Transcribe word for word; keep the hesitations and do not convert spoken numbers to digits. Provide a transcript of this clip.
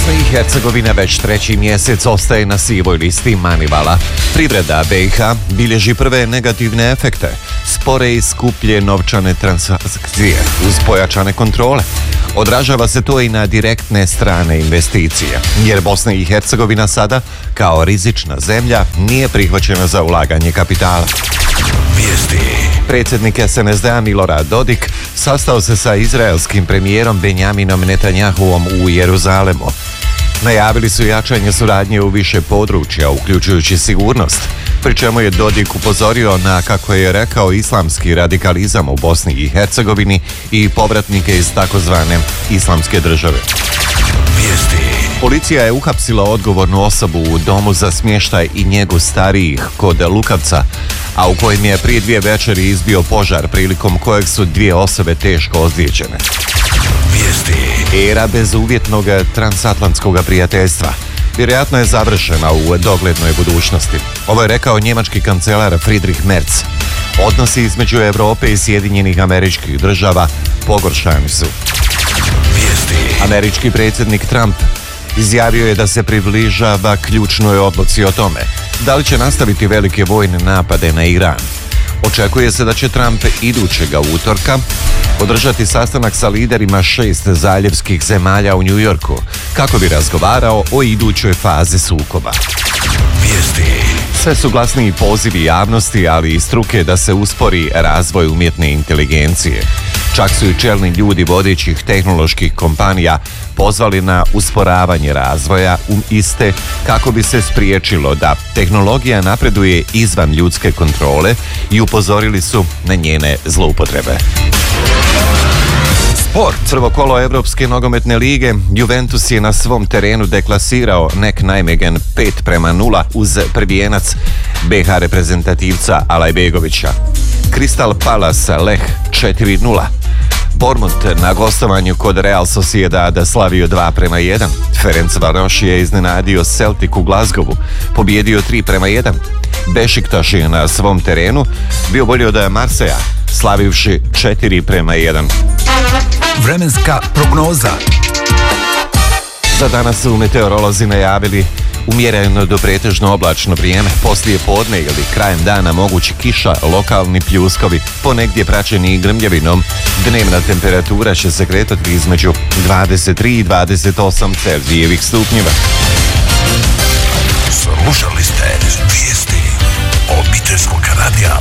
Bosna i Hercegovina već treći mjesec ostaje na sivoj listi Manivala. Privreda B i H bilježi prve negativne efekte, spore i skuplje novčane transakcije uz pojačane kontrole. Odražava se to i na direktne strane investicije, jer Bosna i Hercegovina sada, kao rizična zemlja, nije prihvaćena za ulaganje kapitala. Vijesti. Predsjednik S N S D-a Milorad Dodik sastao se sa izraelskim premijerom Benjaminom Netanjahuom u Jeruzalemu. Najavili su jačanje suradnje u više područja, uključujući sigurnost, pri čemu je Dodik upozorio na, kako je rekao, islamski radikalizam u Bosni i Hercegovini i povratnike iz takozvane islamske države. Vijesti. Policija je uhapsila odgovornu osobu u domu za smještaj i njegu starijih kod Lukavca, a u kojem je prije dvije večeri izbio požar prilikom kojeg su dvije osobe teško ozlijeđene. Vijesti. Era bezuvjetnog transatlantskog prijateljstva vjerojatno je završena u doglednoj budućnosti. Ovo je rekao njemački kancelar Friedrich Merz. Odnosi između Europe i Sjedinjenih Američkih Država pogoršani su. Vijesti. Američki predsjednik Trump izjavio je da se približava ključnoj odluci o tome da li će nastaviti velike vojne napade na Iran. Očekuje se da će Trump idućega utorka održati sastanak sa liderima šest zaljevskih zemalja u New Yorku kako bi razgovarao o idućoj fazi sukoba. Vijesti. Sve su glasniji pozivi javnosti, ali i struke da se uspori razvoj umjetne inteligencije. Čak su i čelni ljudi vodećih tehnoloških kompanija pozvali na usporavanje razvoja um iste kako bi se spriječilo da tehnologija napreduje izvan ljudske kontrole i upozorili su na njene zloupotrebe. Sport. Prvo kolo Evropske nogometne lige, Juventus je na svom terenu deklasirao Nek Nijmegen pet prema nula uz prvijenac B H reprezentativca Alajbegovića. Crystal Palace Leh četiri nula. Bournemouth na gostovanju kod Real Sociedada slavio dva prema jedan. Ferencvaroš je iznenadio Celtic u Glasgowu, pobjedio tri prema jedan. Bešiktaš je na svom terenu bio bolji od Marseja, slavivši četiri prema jedan. Vremenska prognoza. Za danas su meteorolozi najavili umjereno do pretežno oblačno vrijeme, poslije podne ili krajem dana mogući kiša, lokalni pljuskovi, ponegdje praćeni grmljavinom. Dnevna temperatura će se kretati između dvadeset tri i dvadeset osam Celzijevih stupnjeva. Slušali ste vijesti obiteljskog radija